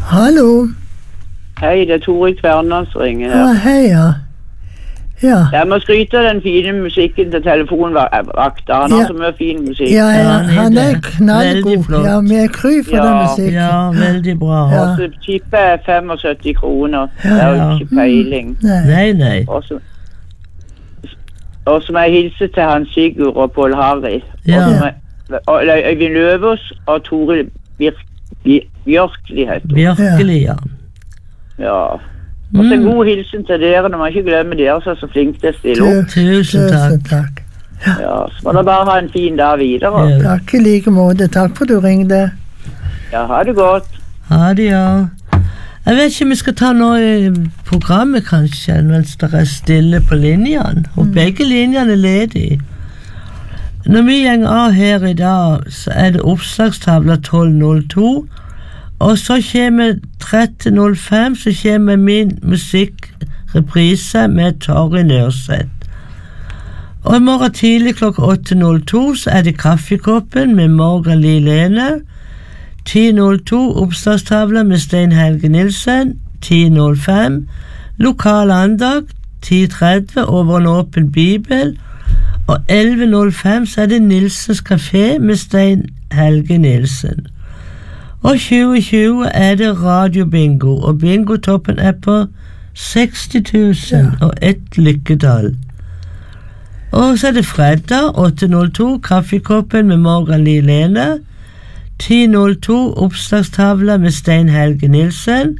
Hallo. Hei, det Tore Kværner som ringer her. Hei, ja. Ja. Jeg må skryte av den fine musikken til telefonvakta. Han har så mye fin musikk. Ja, han er knallgod. Veldig flott. Ja, vi er kry for den musikken. Ja, veldig bra. Og så tipper jeg 75 kroner. Det er jo ikke peiling. Nei. Og så må jeg hilse til Hans Sigurd og Paul Harry. Og Øyvind Løvås og Tore Bjørkli heter hun. Virkelig, ja. Ja. Og så en god hilsen til dere, når man ikke glemmer dere så er så flink til å stille opp. Tusen takk. Ja, så må dere bare ha en fin dag videre. Takk i like måte. Takk for du ringte. Ja, ha det godt. Ha det, ja. Jeg vet ikke om vi skal ta noe i programmet kanskje, mens dere er stille på linjene, og begge linjene er ledige. Når vi gjenger av her i dag, så er det oppslagstavla 1202, og så kommer 1305, så kommer min musikkreprise med Torry Nørseth. Og i morgen tidlig klokka 8.02 så er det Kaffekoppen med Morgan Lilene, 10.02 oppslagstavla med Stein Helge Nilsen, 10.05 lokal andakt, 10.30 over en åpen bibel, og 11.05 så er det Nilsens Café med Stein Helge Nilsen. Og 2020 er det radiobingo, og bingotoppen er på 60 000 og ett lykketall. Og så er det fredag 8.02 Kaffekoppen med Morgan Lilene, 10.02 oppslagstavla med Stein Helge Nilsen,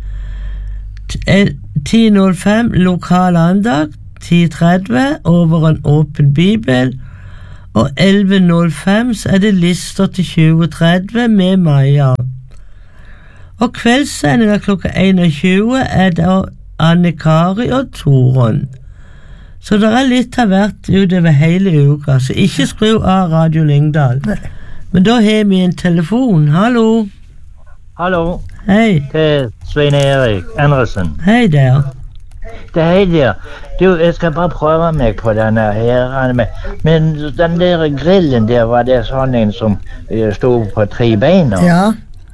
10.05 lokal andakt, 10.30 over en åpen bibel, og 11.05 så er det lister til 2030 med Maja. Og kveldssendinga klokka 21 er da Anne Kari og Toron. Så det er litt av hvert utover hele uka, så ikke skru av Radio Lyngdal. Men da har vi en telefon. Hallo. Hallo. Hei. Det er Svein Erik Andersen. Hei der. Det er hei der. Du, jeg skal bare prøve meg på denne her. Men den der grillen der, var det sånn en som stod på 3 bein? Ja.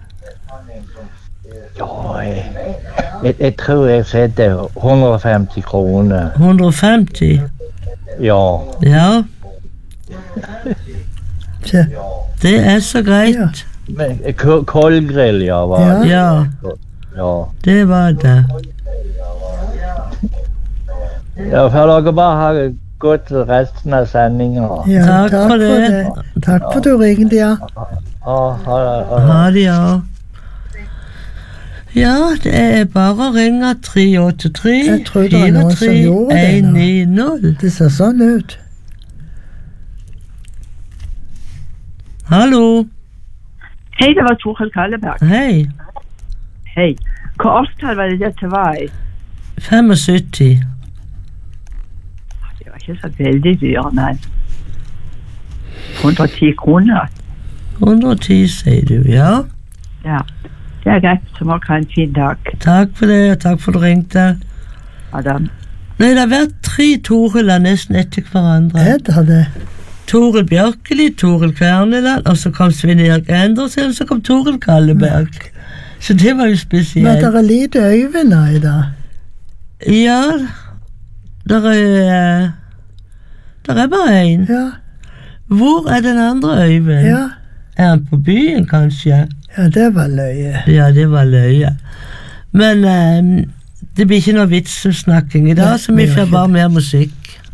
Jeg tror jeg setter 150 kroner. 150? Ja. Ja. Det er så greit. Men kålgrill, ja, var det. Ja, det var det. Ja, for dere bare har gått resten av sendingen. Ja, takk for det. Takk for du ringte, ja. Ha det, ja. Ja, det er bare å ringe 383 43 190. Det ser sånn ut. Hallo. Hei, det var Torhild Kalleberg. Hei. Hei. Hva årstall var det til var i? 75. Det var ikke så veldig dyr, nei. 110 kroner. 110, sier du, ja. Ja, det er greit, så må dere ha en fin dag. Takk for det, og takk for at du ringte. Adam. Nei, det har vært 3 Torhild nesten etter hverandre. Det har det. Toril Bjørkeli, Toril Kverneland, og så kom Svein Erik Andersen, og så kom Toril Kalleberg. Så det var jo spesielt. Men det er lite Øyvind i dag. Ja, der er bare en. Ja. Hvor er den andre Øyvind? Ja. Er han på byen, kanskje? Ja, det var løye. Ja, det var løye. Men det blir ikke noe vitsesnakking i dag, så vi får bare mer musikk.